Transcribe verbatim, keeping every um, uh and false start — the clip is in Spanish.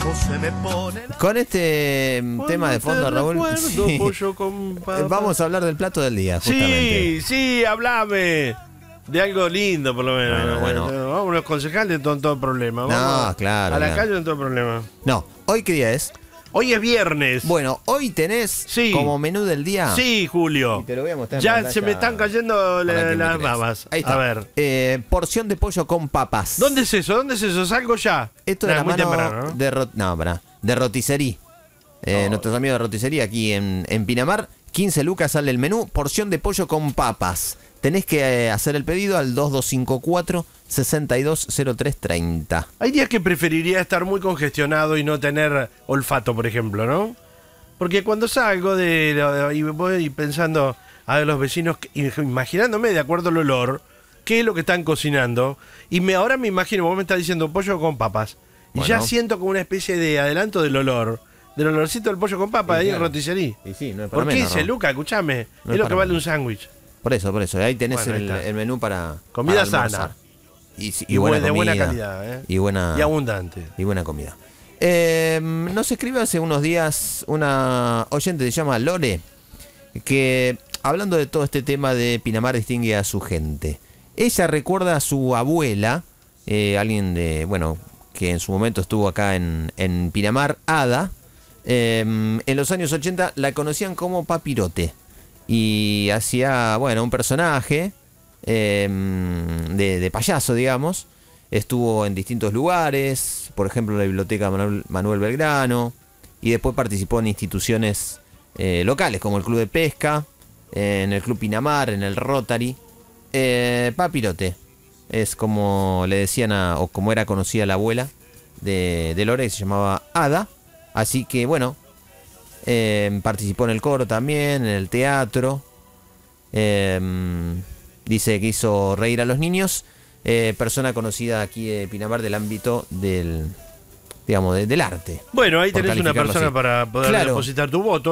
se me pone la... Con este tema de fondo, Raúl, sí, pollo con papas. vamos a hablar del plato del día, justamente. Sí, sí, hablame de algo lindo, por lo menos. Bueno, bueno. Vamos, los concejales no todo problema. Vamos No, claro, a la claro. calle no todo problema. No, ¿hoy qué día es? Hoy es viernes. Bueno, hoy tenés Sí. como menú del día. Sí, Julio. Y te lo voy a mostrar en Ya pantalla se me están cayendo para la- que me las creas. babas. Ahí está. A ver. Eh, porción de pollo con papas. ¿Dónde es eso? ¿Dónde es eso? ¿Salgo ya? Esto de Nah, la muy mano temprano, ¿no? de ro- no, pará, de roticería. Eh, Oh. Nuestros amigos de roticería aquí en, en Pinamar. quince lucas sale el menú. Porción de pollo con papas. Tenés que eh, hacer el pedido al dos dos cinco cuatro, seis dos cero tres tres cero. Hay días que preferiría estar muy congestionado y no tener olfato, por ejemplo, ¿no? Porque cuando salgo de, de- y voy pensando a los vecinos, que- imaginándome de acuerdo al olor, qué es lo que están cocinando, y me ahora me imagino, vos me estás diciendo pollo con papas, y Bueno. ya siento como una especie de adelanto del olor, del olorcito del pollo con papas Sí, ahí claro. en roticería. Y sí, no es para ¿Por qué menos, dice, Raúl. Luca? Escuchame, No es es lo que para vale un menos. sándwich. Por eso, por eso. Ahí tenés Bueno, ahí el, está. el menú para Comida para almorzar. sana. Y, sí, Y buen- de buena comida. calidad, ¿eh? Y buena, Y abundante. y buena comida. Eh, nos escribió hace unos días una oyente que se llama Lore, que hablando de todo este tema de Pinamar distingue a su gente. Ella recuerda a su abuela, eh, alguien de, bueno, que en su momento estuvo acá en, en Pinamar, Ada. Eh, en los años ochenta la conocían como Papirote. Y hacía, bueno, un personaje eh, de, de payaso, digamos. Estuvo en distintos lugares, por ejemplo en la biblioteca Manuel, Manuel Belgrano, y después participó en instituciones eh, locales como el Club de Pesca, eh, en el Club Pinamar, en el Rotary. Eh, Papirote es como le decían a, o como era conocida la abuela de, de Lore, que se llamaba Ada. Así que bueno, eh, participó en el coro también, en el teatro. Eh, dice que hizo reír a los niños. Eh, persona conocida aquí de Pinamar del ámbito del, digamos, de- del arte. Bueno, ahí Por tenés una calificarlo persona así. para poder Claro. depositar tu voto.